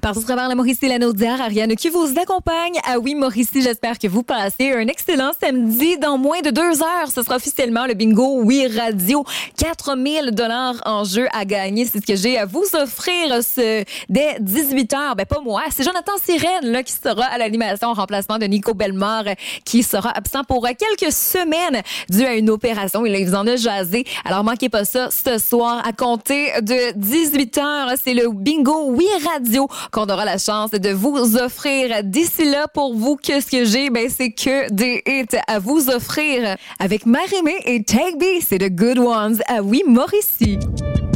Partout à travers la Mauricie, la Naudière, Ariane qui vous accompagne. Ah oui, Mauricie, j'espère que vous passez un excellent samedi. Dans moins de 2 heures, ce sera officiellement le bingo Oui Radio. 4 000 $ en jeu à gagner. C'est ce que j'ai à vous offrir dès 18 heures. Ben, pas moi. C'est Jonathan Sirène, là, qui sera à l'animation en remplacement de Nico Bellemare, qui sera absent pour quelques semaines dû à une opération. Il vous en a jasé. Alors, manquez pas ça ce soir à compter de 18 heures. C'est le bingo Oui Radio qu'on aura la chance de vous offrir. D'ici là, pour vous, qu'est-ce que j'ai? Ben, c'est que des hits à vous offrir avec Marie-Mé et Take B. C'est The Good Ones. Ah oui, Mauricie.